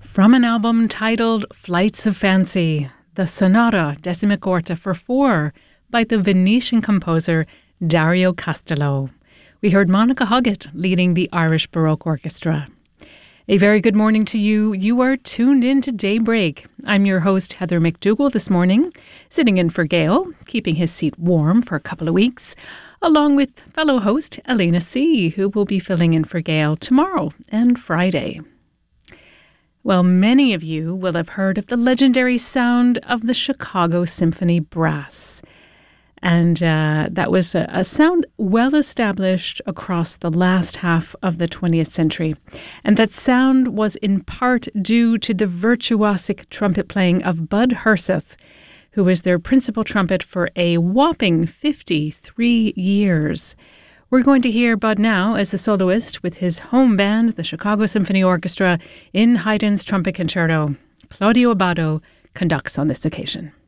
From an album titled Flights of Fancy, the Sonata Decima Quarta for Four by the Venetian composer Dario Castello. We heard Monica Huggett leading the Irish Baroque Orchestra. A very good morning to you. You are tuned in to Daybreak. I'm your host, Heather McDougall, this morning, sitting in for Gail, keeping his seat warm for a couple of weeks, along with fellow host Elena C., who will be filling in for Gail tomorrow and Friday. Well, many of you will have heard of the legendary sound of the Chicago Symphony Brass. And that was a sound well established across the last half of the 20th century. And that sound was in part due to the virtuosic trumpet playing of Bud Herseth, who was their principal trumpet for a whopping 53 years. We're going to hear Bud now as the soloist with his home band, the Chicago Symphony Orchestra, in Haydn's Trumpet Concerto. Claudio Abbado conducts on this occasion.